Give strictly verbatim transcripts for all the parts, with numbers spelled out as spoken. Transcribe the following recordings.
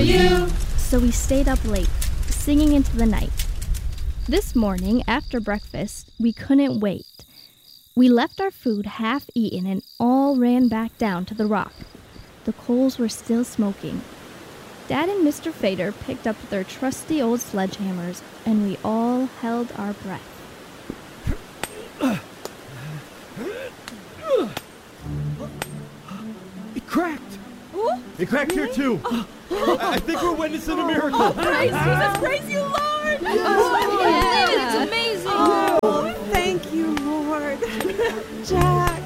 you. So we stayed up late, singing into the night. This morning, after breakfast, we couldn't wait. We left our food half eaten and all ran back down to the rock. The coals were still smoking. Dad and Mister Fader picked up their trusty old sledgehammers, and we all held our breath. It cracked! Oh, it cracked really? here too! Oh. I-, I think we're witnessing a miracle! Oh, praise Jesus! Praise you, Lord! Oh, yeah. It's amazing! Oh, thank you, Lord! Jack!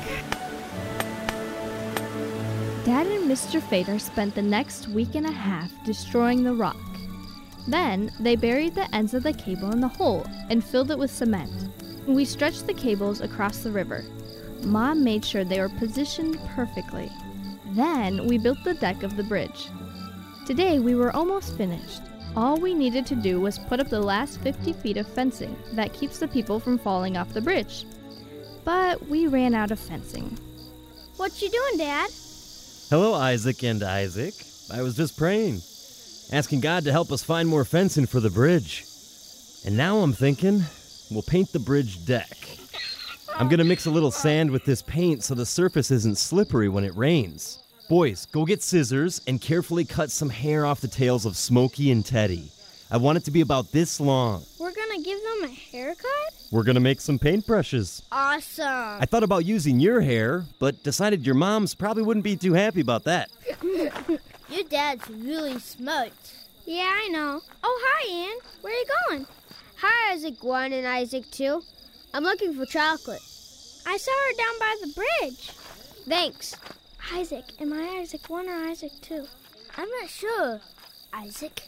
Dad and Mister Fader spent the next week and a half destroying the rock. Then, they buried the ends of the cable in the hole and filled it with cement. We stretched the cables across the river. Mom made sure they were positioned perfectly. Then, we built the deck of the bridge. Today, we were almost finished. All we needed to do was put up the last fifty feet of fencing that keeps the people from falling off the bridge. But we ran out of fencing. What you doing, Dad? Hello, Isaac and Isaac. I was just praying, asking God to help us find more fencing for the bridge. And now I'm thinking we'll paint the bridge deck. I'm going to mix a little sand with this paint so the surface isn't slippery when it rains. Boys, go get scissors and carefully cut some hair off the tails of Smokey and Teddy. I want it to be about this long. We're going to give them a haircut? We're going to make some paintbrushes. Awesome. I thought about using your hair, but decided your mom's probably wouldn't be too happy about that. Your dad's really smart. Yeah, I know. Oh, hi, Ann. Where are you going? Hi, Isaac one and Isaac two. I'm looking for chocolate. I saw her down by the bridge. Thanks. Isaac, am I Isaac one or Isaac two? I'm not sure. Isaac?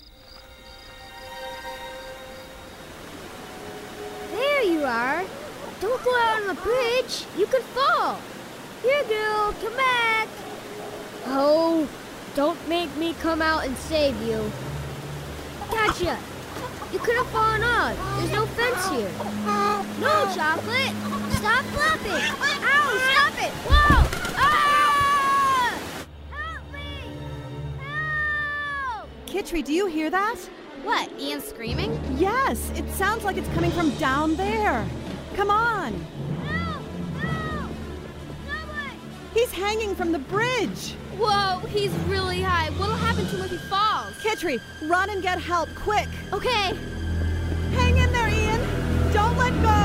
There you are. Don't go out on the bridge. You could fall. Here, girl, come back. Oh, don't make me come out and save you. Gotcha. You could have fallen off. There's no fence here. No, Chocolate. Stop flapping. Ow, stop it. Whoa. Ah! Help me. Help. Kitri, do you hear that? What, Ian screaming? Yes, it sounds like it's coming from down there. Come on. Help. Help. Someone. He's hanging from the bridge. Whoa, he's really high. What'll happen to him if he falls? Kitri, run and get help, quick. Okay. Hang in there, Ian. Don't let go.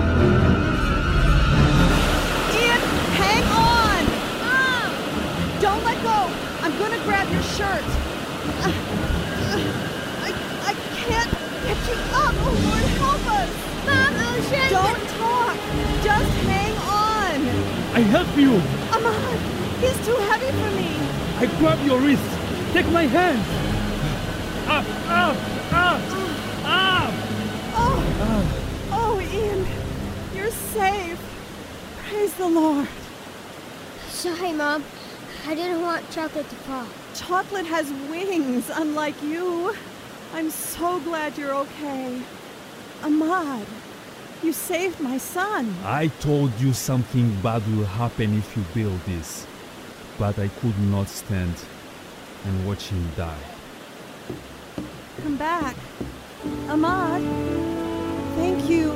Ian, hang on. Mom. Don't let go. I'm going to grab your shirt. Uh, uh, I, I can't get you up. Oh, Lord, help us. Mom, Ocean. Don't talk. Just hang on. I help you. Ahmad, he's too heavy for me. I grab your wrist. Take my hand. Up, up, up, up. Oh, oh, Ian, you're safe. Praise the Lord. Sorry, Mom. I didn't want Chocolate to fall. Chocolate has wings, unlike you. I'm so glad you're okay. Ahmad, you saved my son. I told you something bad will happen if you build this, but I could not stand and watch him die. Come back. Ahmad, thank you.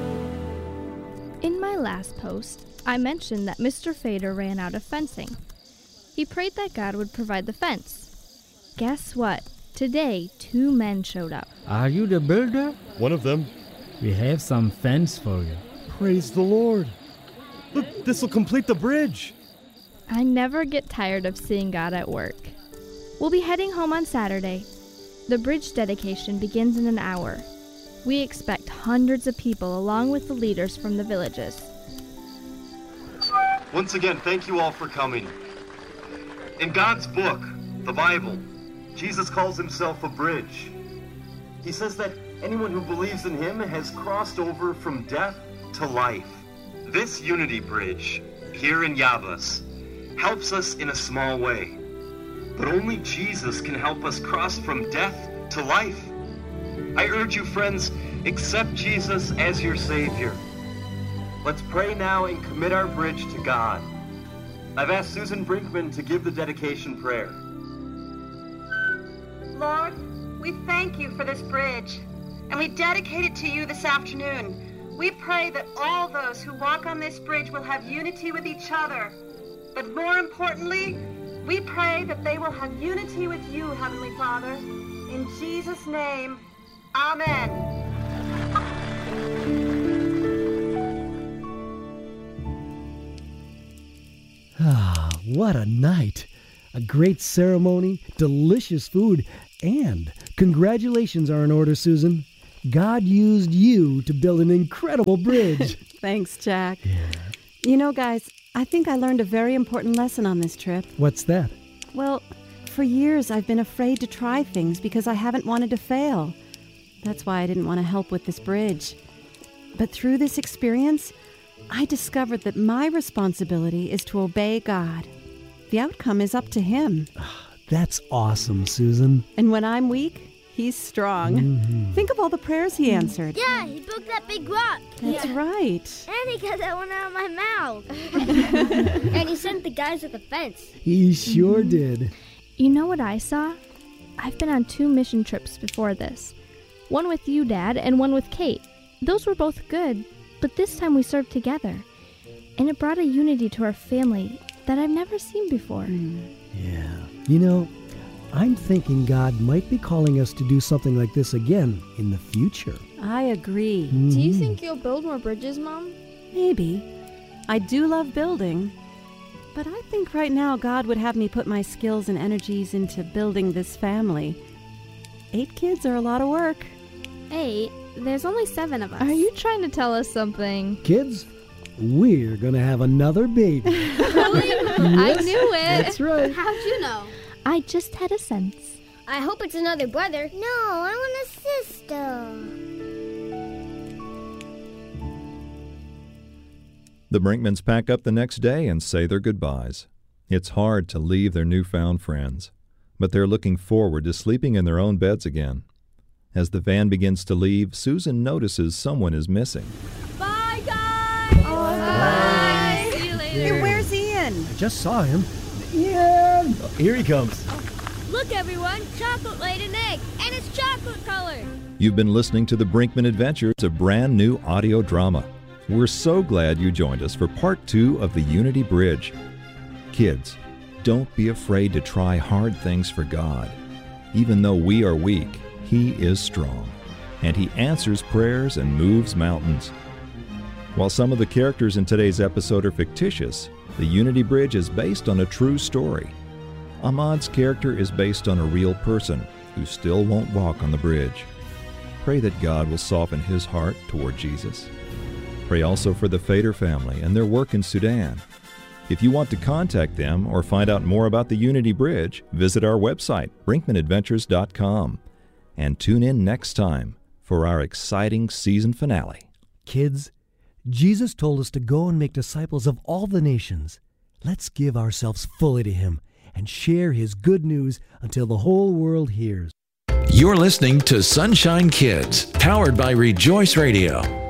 In my last post, I mentioned that Mister Fader ran out of fencing. He prayed that God would provide the fence. Guess what? Today, two men showed up. Are you the builder? One of them. We have some fence for you. Praise the Lord. Look, this will complete the bridge. I never get tired of seeing God at work. We'll be heading home on Saturday. The bridge dedication begins in an hour. We expect hundreds of people along with the leaders from the villages. Once again, thank you all for coming. In God's book, the Bible, Jesus calls himself a bridge. He says that anyone who believes in him has crossed over from death to life. This unity bridge, here in Yavas, helps us in a small way. But only Jesus can help us cross from death to life. I urge you, friends, accept Jesus as your Savior. Let's pray now and commit our bridge to God. I've asked Susan Brinkman to give the dedication prayer. Lord, we thank you for this bridge, and we dedicate it to you this afternoon. We pray that all those who walk on this bridge will have unity with each other. But more importantly, we pray that they will have unity with you, Heavenly Father. In Jesus' name, amen. Ah, what a night. A great ceremony, delicious food, and congratulations are in order, Susan. God used you to build an incredible bridge. Thanks, Jack. Yeah. You know, guys, I think I learned a very important lesson on this trip. What's that? Well, for years I've been afraid to try things because I haven't wanted to fail. That's why I didn't want to help with this bridge. But through this experience, I discovered that my responsibility is to obey God. The outcome is up to Him. That's awesome, Susan. And when I'm weak, He's strong. Mm-hmm. Think of all the prayers He answered. Yeah, He broke that big rock. That's yeah. right. And He got that one out of my mouth. And He sent the guys with the fence. He sure did. You know what I saw? I've been on two mission trips before this. One with you, Dad, and one with Kate. Those were both good, but this time we served together. And it brought a unity to our family that I've never seen before. Mm. Yeah. You know, I'm thinking God might be calling us to do something like this again in the future. I agree. Mm-hmm. Do you think you'll build more bridges, Mom? Maybe. I do love building. But I think right now God would have me put my skills and energies into building this family. Eight kids are a lot of work. Eight? There's only seven of us. Are you trying to tell us something? Kids, we're going to have another baby. Really? I knew it. That's right. How'd you know? I just had a sense. I hope it's another brother. No, I want a sister. The Brinkmans pack up the next day and say their goodbyes. It's hard to leave their newfound friends, but they're looking forward to sleeping in their own beds again. As the van begins to leave, Susan notices someone is missing. Bye, guys! Oh, bye! See you later. Hey, where's Ian? I just saw him. Ian! Oh, here he comes. Look, everyone, chocolate laid an egg, and it's chocolate colored. You've been listening to The Brinkman Adventures, a brand new audio drama. We're so glad you joined us for part two of the Unity Bridge. Kids, don't be afraid to try hard things for God. Even though we are weak, He is strong, and He answers prayers and moves mountains. While some of the characters in today's episode are fictitious, the Unity Bridge is based on a true story. Ahmad's character is based on a real person who still won't walk on the bridge. Pray that God will soften his heart toward Jesus. Pray also for the Fader family and their work in Sudan. If you want to contact them or find out more about the Unity Bridge, visit our website, brinkman adventures dot com, and tune in next time for our exciting season finale. Kids, Jesus told us to go and make disciples of all the nations. Let's give ourselves fully to Him and share His good news until the whole world hears. You're listening to Sunshine Kids, powered by Rejoice Radio.